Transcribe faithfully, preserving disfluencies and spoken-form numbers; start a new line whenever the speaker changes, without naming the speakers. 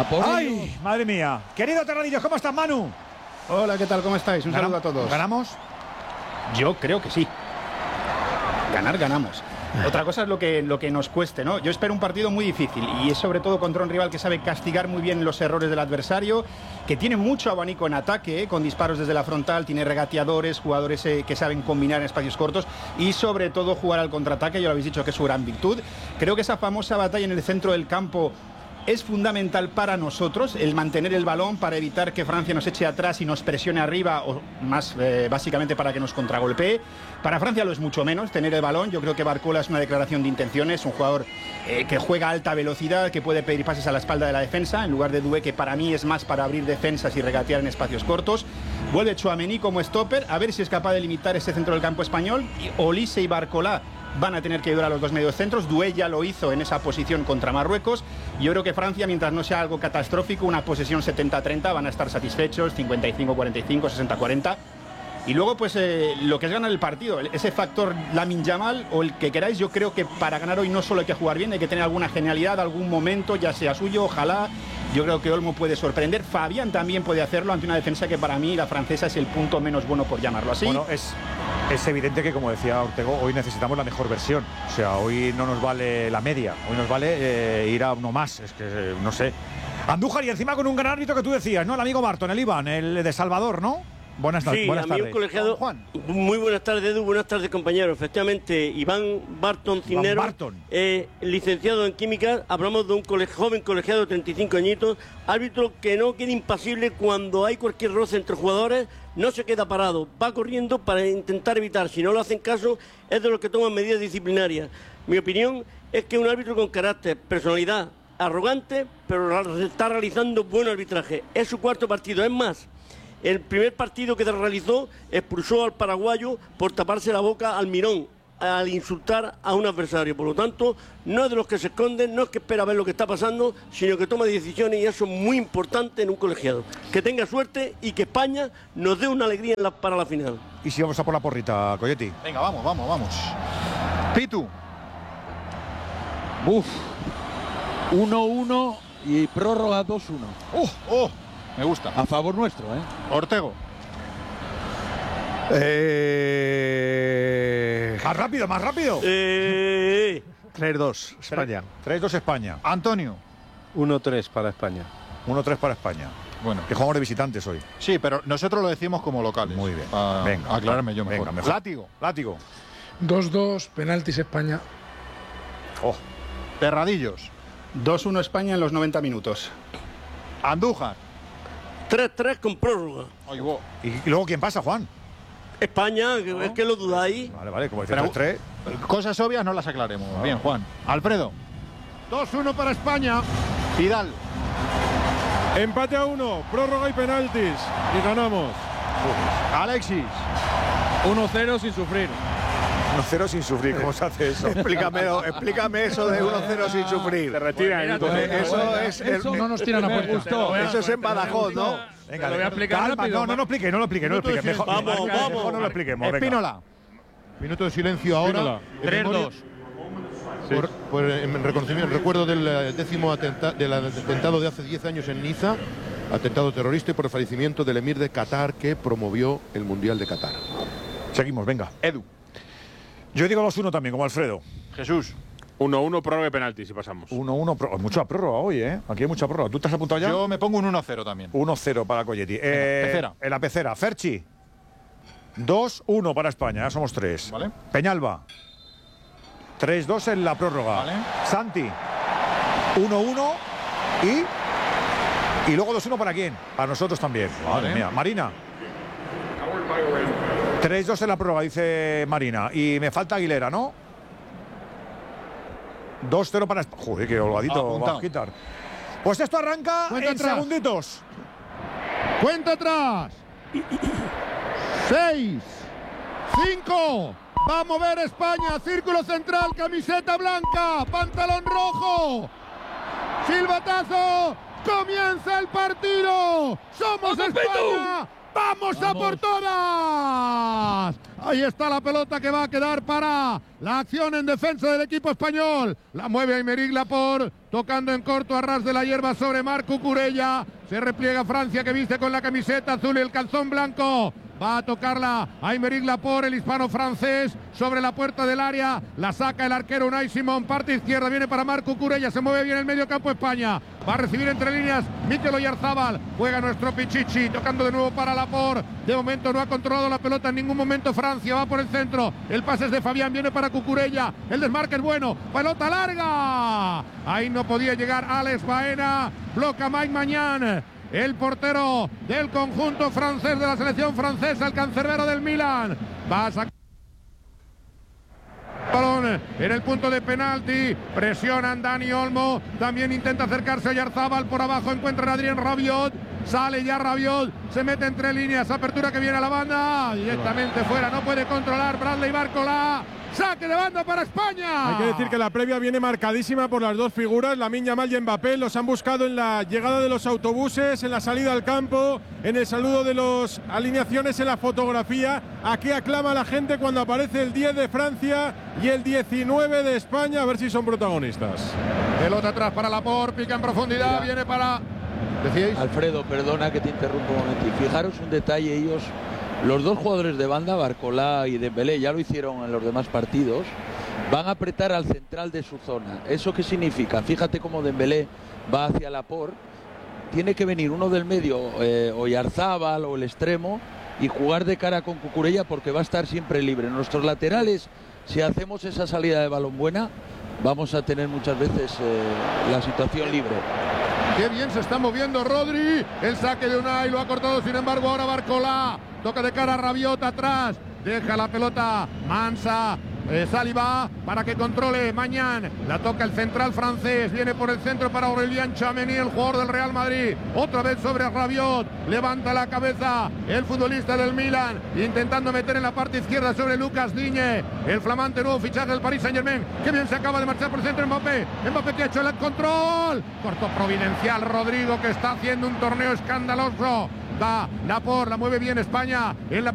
por
¡Ay,
ello.
madre mía! Querido Terradillos, ¿cómo estás, Manu?
Hola, ¿qué tal? ¿Cómo estáis? Un saludo a todos.
¿Ganamos?
Yo creo que sí. Ganar, ganamos. Otra cosa es lo que, lo que nos cueste, ¿no? Yo espero un partido muy difícil y es sobre todo contra un rival que sabe castigar muy bien los errores del adversario, que tiene mucho abanico en ataque, ¿eh? Con disparos desde la frontal, tiene regateadores, jugadores eh, que saben combinar en espacios cortos y sobre todo jugar al contraataque, ya lo habéis dicho que es su gran virtud. Creo que esa famosa batalla en el centro del campo es fundamental para nosotros, el mantener el balón para evitar que Francia nos eche atrás y nos presione arriba, o más eh, básicamente para que nos contragolpee. Para Francia lo es mucho menos, tener el balón. Yo creo que Barcola es una declaración de intenciones, un jugador eh, que juega a alta velocidad, que puede pedir pases a la espalda de la defensa, en lugar de Doué, que para mí es más para abrir defensas y regatear en espacios cortos. Vuelve Tchouaméni como stopper, a ver si es capaz de limitar ese centro del campo español. Y Olise y Barcola van a tener que ayudar a los dos mediocentros. Doué ya lo hizo en esa posición contra Marruecos. Yo creo que Francia, mientras no sea algo catastrófico, una posesión setenta treinta, van a estar satisfechos, cincuenta y cinco cuarenta y cinco, sesenta cuarenta. Y luego, pues, eh, lo que es ganar el partido, ese factor Lamine Yamal o el que queráis, yo creo que para ganar hoy no solo hay que jugar bien, hay que tener alguna genialidad, algún momento, ya sea suyo, ojalá. Yo creo que Olmo puede sorprender, Fabián también puede hacerlo ante una defensa que para mí, la francesa, es el punto menos bueno, por llamarlo así.
Bueno, es, es evidente que, como decía Ortego, hoy necesitamos la mejor versión. O sea, hoy no nos vale la media, hoy nos vale eh, ir a uno más, es que, eh, no sé. Andújar, y encima con un gran árbitro que tú decías, ¿no? El amigo Barton, el Iván, el de Salvador, ¿no? Buenas,
sí,
buenas
a mí
tardes.
un colegiado,
Juan.
Muy buenas tardes, Edu, buenas tardes, compañeros. Efectivamente, Iván Barton Cisneros,
Barton.
Eh, licenciado en Química. Hablamos de un cole joven colegiado de treinta y cinco añitos, árbitro que no queda impasible cuando hay cualquier roce entre jugadores, no se queda parado, va corriendo para intentar evitar. Si no lo hacen caso, es de los que toman medidas disciplinarias. Mi opinión es que un árbitro con carácter, personalidad, arrogante, pero está realizando buen arbitraje. Es su cuarto partido, es más, el primer partido que realizó expulsó al paraguayo por taparse la boca al Mirón, al insultar a un adversario. Por lo tanto, no es de los que se esconden, no es que espera ver lo que está pasando, sino que toma decisiones, y eso es muy importante en un colegiado. Que tenga suerte y que España nos dé una alegría en la, para la final.
¿Y si vamos a por la porrita, Coyetti?
Venga, vamos, vamos, vamos. Pitu.
Uf. uno uno y prórroga dos uno.
¡Oh! ¡Oh! Me gusta.
A favor nuestro, ¿eh?
Ortego.
Eh... Más rápido, más rápido.
Eh...
tres dos, España.
tres dos España.
Antonio.
uno tres para España.
uno tres para España.
Bueno.
Que jugamos de visitantes hoy.
Sí, pero nosotros lo decimos como locales.
Muy bien.
Uh,
venga.
Aclararme yo mejor.
Venga, mejor.
Látigo.
Látigo.
dos dos, penaltis España.
Oh.
Terradillos.
dos uno España en los noventa minutos.
Andújar.
tres tres con prórroga.
Ay, wow.
¿Y luego quién pasa, Juan?
España, ¿no? Es que lo dudáis.
Vale, vale, como dice tres tres.
Cosas obvias no las aclaremos. Ah. Bien, Juan. Alfredo.
dos uno para España.
Vidal.
Empate a uno, prórroga y penaltis. Y ganamos.
Alexis.
uno cero sin sufrir.
uno cero sin sufrir, ¿cómo se hace eso?
explícame, explícame eso de uno cero sin sufrir.
Te retiran.
Bueno, eso es.
Eso el, no nos tiran a puerta.
Eso es en Badajoz, ¿no?
Venga,
lo voy a explicar
calma,
rápido.
No, no, no explique, no lo explique, no lo explique. Mejor,
vamos,
mejor,
vamos.
mejor no lo expliquemos.
Espínola.
Minuto de silencio ahora.
tres dos.
Por, por en reconocimiento, recuerdo del décimo atenta, del atentado de hace diez años en Niza, atentado terrorista, y por el fallecimiento del emir de Qatar que promovió el Mundial de Qatar.
Seguimos, venga.
Edu.
Yo digo dos uno también, como Alfredo.
Jesús.
uno uno, prórroga y penaltis, si pasamos.
uno uno, mucha prórroga hoy, ¿eh? Aquí hay mucha prórroga. ¿Tú te has apuntado ya?
Yo me pongo un uno cero también.
uno cero para Coyetti. Eh,
pecera.
En la pecera. Ferchi. dos uno para España, ya somos tres.
Vale.
Peñalba. tres dos en la prórroga.
Vale.
Santi. uno uno y... Y luego dos uno para quién? Para nosotros también. Madre
Vale.
mía. Marina. tres dos en la prórroga, dice Marina. Y me falta Aguilera, ¿no? dos cero para España. Joder, qué holgadito va a quitar. Pues esto arranca
Cuenta
en
atrás.
segunditos.
Cuenta atrás. seis. cinco. Va a mover España. Círculo central. Camiseta blanca. Pantalón rojo. Silbatazo. Comienza el partido. Somos España. ¡Vamos a por todas! Ahí está la pelota que va a quedar para la acción en defensa del equipo español. La mueve Aymeric Laporte, tocando en corto a ras de la hierba sobre Marc Cucurella. Se repliega Francia, que viste con la camiseta azul y el calzón blanco. Va a tocarla Aymeric Laporte, el hispano-francés, sobre la puerta del área. La saca el arquero Unai Simón, parte izquierda, viene para Marc Cucurella, se mueve bien el medio campo España. Va a recibir entre líneas Mikel Oyarzabal. Juega nuestro Pichichi, tocando de nuevo para Laporte. De momento no ha controlado la pelota en ningún momento Francia, va por el centro. El pase es de Fabián, viene para Cucurella. El desmarque es bueno, pelota larga. Ahí no podía llegar Alex Baena, bloca Mike Maignan. El portero del conjunto francés de la selección francesa, el cancerbero del Milan. Va a sacar balón en el punto de penalti. Presionan Dani Olmo. También intenta acercarse a Oyarzabal. Por abajo encuentra a Adrien Rabiot. Sale ya Rabiot. Se mete entre líneas. Apertura que viene a la banda. Directamente fuera. No puede controlar Bradley Barcola. Saque de banda para España.
Hay que decir que la previa viene marcadísima por las dos figuras, Lamine Yamal y Mbappé. Los han buscado en la llegada de los autobuses, en la salida al campo, en el saludo de las alineaciones, en la fotografía. Aquí aclama la gente cuando aparece el diez de Francia y el diecinueve de España, a ver si son protagonistas.
Pelota atrás para Laporte, pica en profundidad, Mira. Viene para...
¿Decíais? Alfredo, perdona que te interrumpa un momento. Y fijaros un detalle, ellos... Los dos jugadores de banda, Barcola y Dembélé, ya lo hicieron en los demás partidos, van a apretar al central de su zona. ¿Eso qué significa? Fíjate cómo Dembélé va hacia Laporte. Tiene que venir uno del medio, eh, Oyarzabal o el extremo, y jugar de cara con Cucurella porque va a estar siempre libre. Nuestros laterales, si hacemos esa salida de balón buena, vamos a tener muchas veces eh, la situación libre.
Qué bien se está moviendo Rodri. El saque de Unai lo ha cortado, sin embargo, ahora Barcola. Toca de cara a Rabiot atrás. Deja la pelota Mansa. Eh, Saliba para que controle Maignan. La toca el central francés. Viene por el centro para Aurélien Tchouameni, el jugador del Real Madrid. Otra vez sobre Rabiot. Levanta la cabeza el futbolista del Milan, intentando meter en la parte izquierda sobre Lucas Digne, el flamante nuevo fichaje del Paris Saint-Germain. Qué bien se acaba de marchar por el centro Mbappé. Mbappé que ha hecho el control. Corto providencial Rodrigo, que está haciendo un torneo escandaloso. Va Laporte, la mueve bien España en la